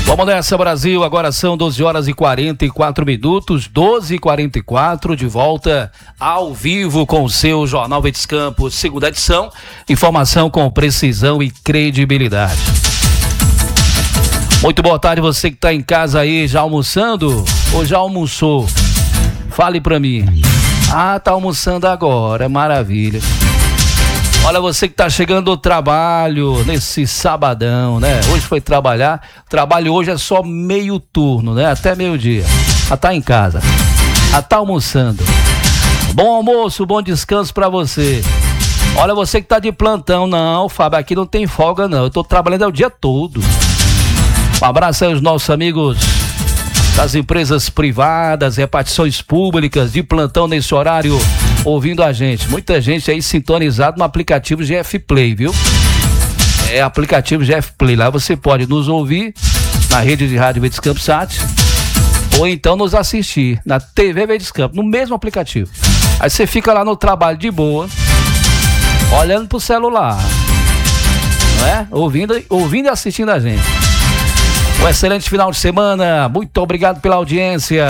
Vamos nessa, Brasil. Agora são 12 horas e 44 minutos, 12h44, de volta ao vivo com o seu Jornal Verdes Campos, segunda edição. Informação com precisão e credibilidade. Muito boa tarde, você que está em casa aí, já almoçando ou já almoçou? Fale pra mim. Tá almoçando agora, maravilha. Olha, você que tá chegando do trabalho nesse sabadão, né? Hoje foi trabalhar. O trabalho hoje é só meio turno, né? Até meio-dia. Já tá em casa. Já tá almoçando. Bom almoço, bom descanso pra você. Olha, você que tá de plantão. Não, Fábio, aqui não tem folga, não. Eu tô trabalhando o dia todo. Um abraço aí aos nossos amigos das empresas privadas, repartições públicas, de plantão nesse horário, ouvindo a gente. Muita gente aí sintonizado no aplicativo GF Play, viu? É aplicativo GF Play. Lá você pode nos ouvir na rede de rádio Verdes Campos Sat, ou então nos assistir na TV Verdes Campos, no mesmo aplicativo. Aí você fica lá no trabalho de boa, olhando pro celular, não é? Ouvindo e assistindo a gente. Um excelente final de semana, muito obrigado pela audiência.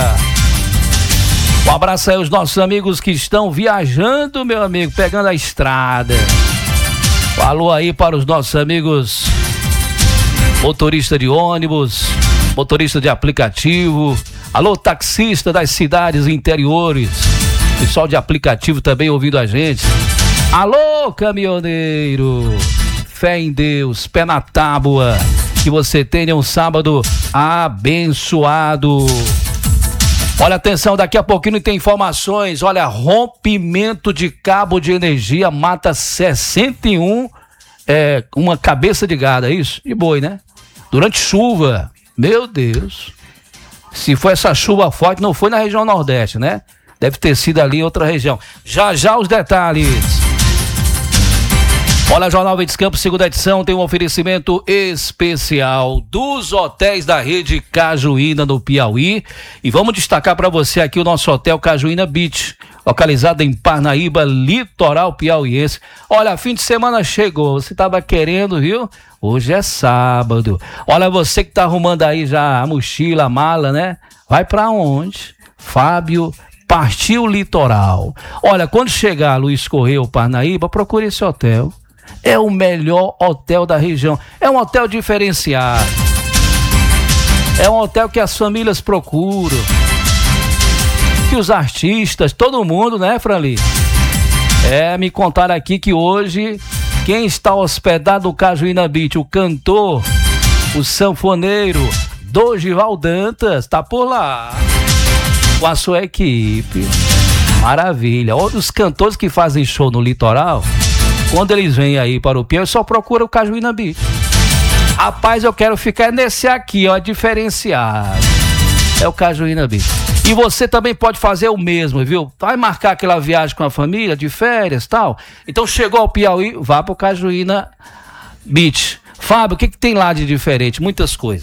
Um abraço aí aos nossos amigos que estão viajando, meu amigo, pegando a estrada. Falou aí para os nossos amigos motorista de ônibus, motorista de aplicativo. Alô, taxista das cidades interiores, pessoal de aplicativo também ouvindo a gente. Alô, caminhoneiro, fé em Deus, pé na tábua. Que você tenha um sábado abençoado. Olha, atenção, daqui a pouquinho tem informações. Olha, rompimento de cabo de energia mata 61, uma cabeça de gado, é isso? De boi, né? Durante chuva. Meu Deus. Se foi essa chuva forte, não foi na região Nordeste, né? Deve ter sido ali em outra região. Já já os detalhes. Olha, Jornal Verdes Campos, segunda edição, tem um oferecimento especial dos hotéis da rede Cajuína, no Piauí. E vamos destacar para você aqui o nosso hotel Cajuína Beach, localizado em Parnaíba, litoral piauiense. Olha, fim de semana chegou, você estava querendo, viu? Hoje é sábado. Olha, você que tá arrumando aí já a mochila, a mala, né? Vai para onde? Fábio Partiu Litoral. Olha, quando chegar Luiz Correia ou Parnaíba, procure esse hotel. É o melhor hotel da região. É um hotel diferenciado. É um hotel que as famílias procuram. Que os artistas, todo mundo, né, Franli? Me contaram aqui que hoje quem está hospedado no Cajuína Beach, o cantor, o sanfoneiro Dorival Dantas, tá por lá com a sua equipe. Maravilha. Outros cantores que fazem show no litoral, quando eles vêm aí para o Piauí, só procura o Cajuína Beach. Rapaz, eu quero ficar nesse aqui, ó, diferenciado. É o Cajuína Beach. E você também pode fazer o mesmo, viu? Vai marcar aquela viagem com a família, de férias e tal. Então chegou ao Piauí, vá para o Cajuína Beach. Fábio, o que tem lá de diferente? Muitas coisas.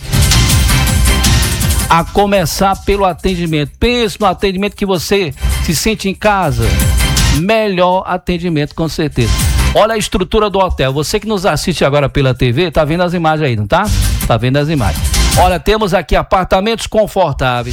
A começar pelo atendimento. Pense no atendimento que você se sente em casa. Melhor atendimento, com certeza. Olha a estrutura do hotel. Você que nos assiste agora pela TV, tá vendo as imagens aí, não tá? Tá vendo as imagens. Olha, temos aqui apartamentos confortáveis,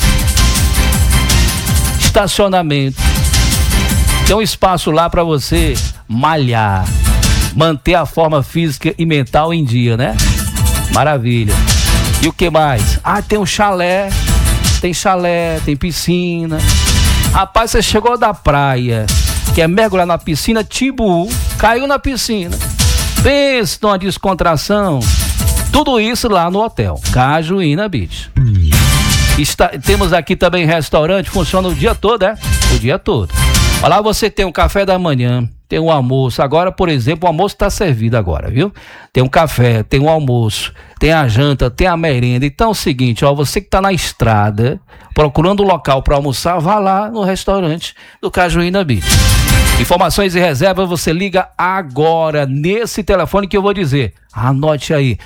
estacionamento. Tem um espaço lá para você malhar, manter a forma física e mental em dia, né? Maravilha. E o que mais? Tem um chalé. Tem chalé, tem piscina. Rapaz, você chegou da praia, quer mergulhar na piscina, Tibu, caiu na piscina. Pense numa descontração. Tudo isso lá no hotel Cajuína Beach. Temos aqui também restaurante, funciona o dia todo, O dia todo. Olha lá, você tem um café da manhã, tem um almoço. Agora, por exemplo, o almoço está servido agora, viu? Tem um café, tem um almoço, tem a janta, tem a merenda. Então é o seguinte, ó, você que está na estrada, procurando um local para almoçar, vá lá no restaurante do Cajuína Beach. Informações e reservas, você liga agora nesse telefone que eu vou dizer. Anote aí,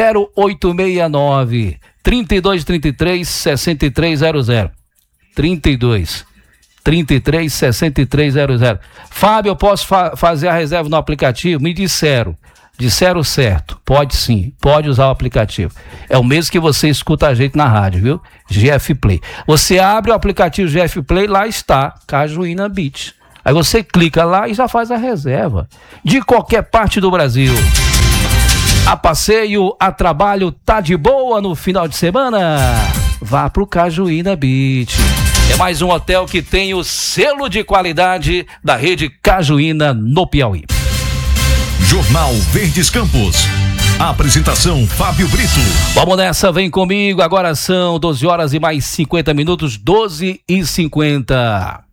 0869 3233 6300. 33 6300. Fábio, eu posso fazer a reserva no aplicativo? Me disseram. Disseram certo, pode sim, pode usar o aplicativo. É o mesmo que você escuta a gente na rádio, viu? GF Play. Você abre o aplicativo GF Play, lá está, Cajuína Beach. Aí você clica lá e já faz a reserva. De qualquer parte do Brasil. A passeio, a trabalho, tá de boa no final de semana? Vá pro Cajuína Beach. É mais um hotel que tem o selo de qualidade da rede Cajuína no Piauí. Jornal Verdes Campos. A apresentação Fábio Brito. Vamos nessa, vem comigo. Agora são 12 horas e mais 50 minutos, 12h50.